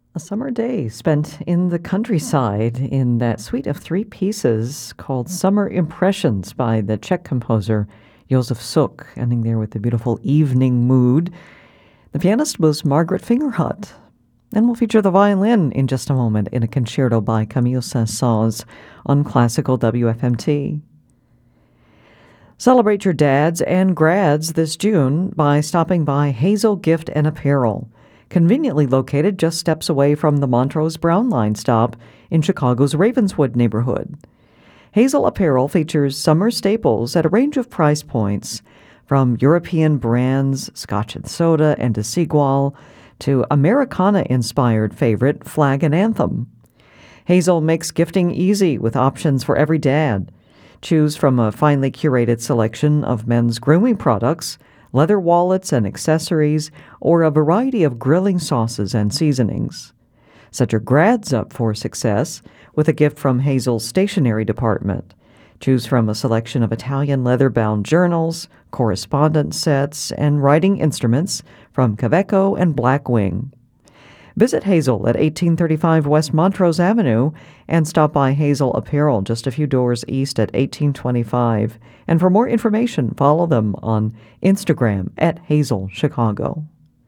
A summer day spent in the countryside in that suite of three pieces called Summer Impressions by the Czech composer Josef Suk, ending there with the beautiful evening mood. The pianist was Margaret Fingerhut, and we'll feature the violin in just a moment in a concerto by Camille Saint-Saëns on Classical WFMT. Celebrate your dads and grads this June by stopping by Hazel Gift and Apparel, conveniently located just steps away from the Montrose Brown Line stop in Chicago's Ravenswood neighborhood. Hazel Apparel features summer staples at a range of price points, from European brands Scotch and Soda and Desigual to Americana-inspired favorite Flag and Anthem. Hazel makes gifting easy with options for every dad. Choose from a finely curated selection of men's grooming products, leather wallets and accessories, or a variety of grilling sauces and seasonings. Set your grads up for success with a gift from Hazel's stationery department. Choose from a selection of Italian leather-bound journals, correspondence sets, and writing instruments from Kaweco and Blackwing. Visit Hazel at 1835 West Montrose Avenue and stop by Hazel Apparel just a few doors east at 1825. And for more information, follow them on Instagram at Hazel Chicago.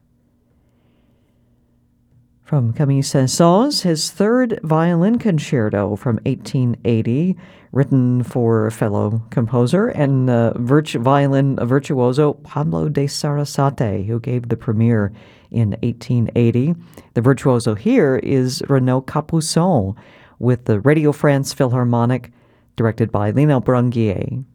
From Camille Saint-Saëns, his third violin concerto from 1880, written for fellow composer and violin virtuoso Pablo de Sarasate, who gave the premiere in 1880. The virtuoso here is Renaud Capuçon with the Radio France Philharmonic, directed by Lionel Brunguier.